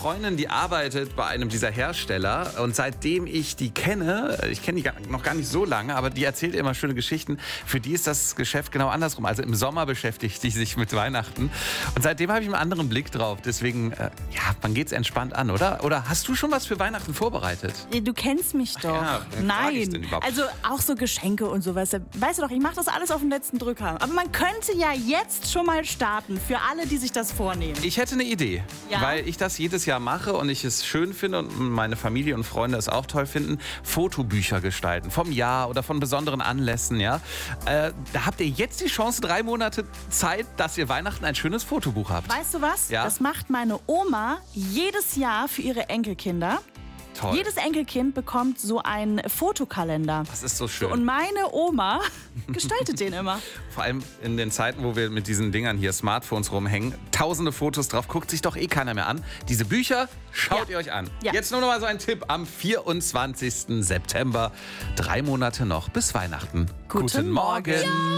Freundin, die arbeitet bei einem dieser Hersteller. Und seitdem ich die kenne, ich kenne die noch gar nicht so lange, aber die erzählt immer schöne Geschichten. Für die ist das Geschäft genau andersrum. Also im Sommer beschäftigt die sich mit Weihnachten. Und seitdem habe ich einen anderen Blick drauf. Deswegen, man geht es entspannt an, oder? Oder hast du schon was für Weihnachten vorbereitet? Du kennst mich doch. Ja, wen frag ich denn Nein. überhaupt? Also auch so Geschenke und sowas. Weißt du doch, ich mache das alles auf den letzten Drücker. Aber man könnte ja jetzt schon mal starten für alle, die sich das vornehmen. Ich hätte eine Idee, Ja? weil ich das jedes Jahr mache und ich es schön finde und meine Familie und Freunde es auch toll finden, Fotobücher gestalten. Vom Jahr oder von besonderen Anlässen, ja. Da habt ihr jetzt die Chance, 3 Monate Zeit, dass ihr Weihnachten ein schönes Fotobuch habt. Weißt du was? Ja? Das macht meine Oma jedes Jahr für ihre Enkelkinder. Toll. Jedes Enkelkind bekommt so einen Fotokalender. Das ist so schön. Und meine Oma gestaltet den immer. Vor allem in den Zeiten, wo wir mit diesen Dingern hier, Smartphones rumhängen, tausende Fotos drauf, guckt sich doch keiner mehr an. Diese Bücher, schaut ihr euch an. Ja. Jetzt nur noch mal so ein Tipp. Am 24. September, 3 Monate noch bis Weihnachten. Guten Morgen.